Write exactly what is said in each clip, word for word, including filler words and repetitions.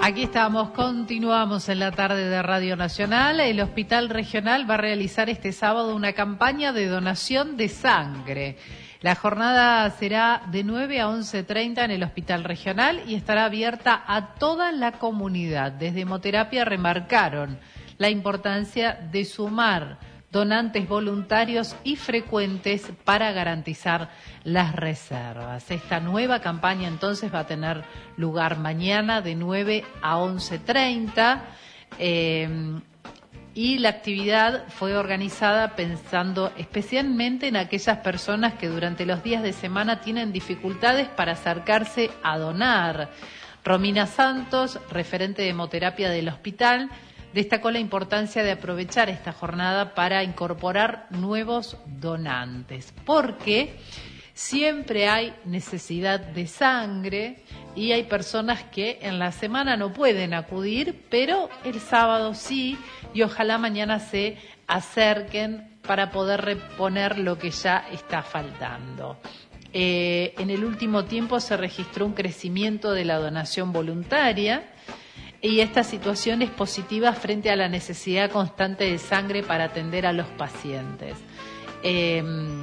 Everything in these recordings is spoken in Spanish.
Aquí estamos, continuamos en la tarde de Radio Nacional. El Hospital Regional va a realizar este sábado una campaña de donación de sangre. La jornada será de nueve a once treinta en el Hospital Regional y estará abierta a toda la comunidad. Desde Hemoterapia remarcaron la importancia de sumar donantes voluntarios y frecuentes para garantizar las reservas. Esta nueva campaña entonces va a tener lugar mañana de nueve a once treinta eh, y la actividad fue organizada pensando especialmente en aquellas personas que durante los días de semana tienen dificultades para acercarse a donar. Romina Santos, referente de hemoterapia del hospital, destacó la importancia de aprovechar esta jornada para incorporar nuevos donantes, porque siempre hay necesidad de sangre y hay personas que en la semana no pueden acudir, pero el sábado sí, y ojalá mañana se acerquen para poder reponer lo que ya está faltando. Eh, en el último tiempo se registró un crecimiento de la donación voluntaria, y esta situación es positiva frente a la necesidad constante de sangre para atender a los pacientes. Eh,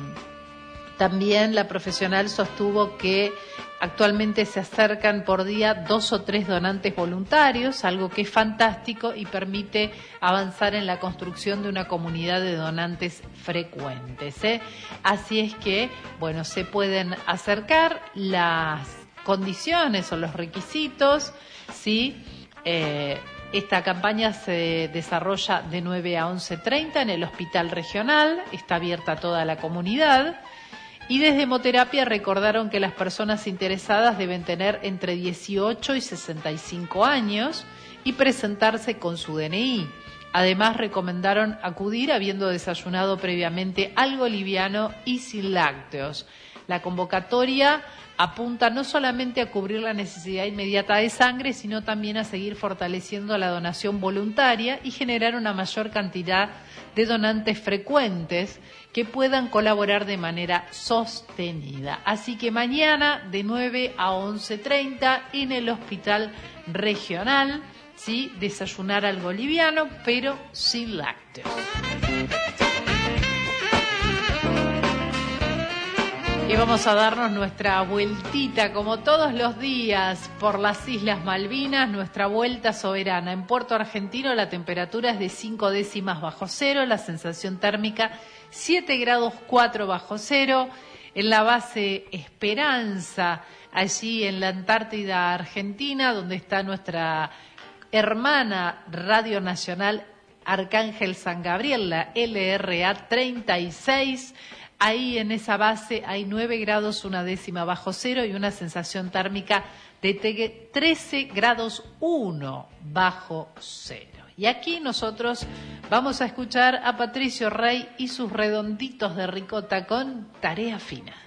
también la profesional sostuvo que actualmente se acercan por día dos o tres donantes voluntarios, algo que es fantástico y permite avanzar en la construcción de una comunidad de donantes frecuentes, ¿eh? Así es que, bueno, se pueden acercar las condiciones o los requisitos, ¿sí? Eh, esta campaña se desarrolla de nueve a once treinta en el Hospital Regional, está abierta a toda la comunidad y desde Hemoterapia recordaron que las personas interesadas deben tener entre dieciocho y sesenta y cinco años y presentarse con su D N I. Además recomendaron acudir habiendo desayunado previamente algo liviano y sin lácteos. La convocatoria apunta no solamente a cubrir la necesidad inmediata de sangre, sino también a seguir fortaleciendo la donación voluntaria y generar una mayor cantidad de donantes frecuentes que puedan colaborar de manera sostenida. Así que mañana de nueve a once treinta en el Hospital Regional, ¿sí? Desayunar algo liviano, pero sin lácteos. Y vamos a darnos nuestra vueltita, como todos los días, por las Islas Malvinas, nuestra vuelta soberana. En Puerto Argentino la temperatura es de cinco décimas bajo cero, la sensación térmica siete grados cuatro bajo cero. En la base Esperanza, allí en la Antártida Argentina, donde está nuestra hermana Radio Nacional Arcángel San Gabriel, la L R A treinta y seis, ahí en esa base hay nueve grados, una décima bajo cero y una sensación térmica de trece grados uno bajo cero. Y aquí nosotros vamos a escuchar a Patricio Rey y sus redonditos de ricota con Tarea Fina.